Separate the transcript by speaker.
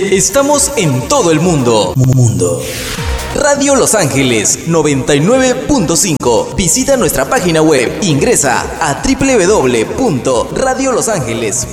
Speaker 1: Estamos en todo el mundo. Radio Los Ángeles 99.5. Visita nuestra página web. Ingresa a www.radiolosangeles.com.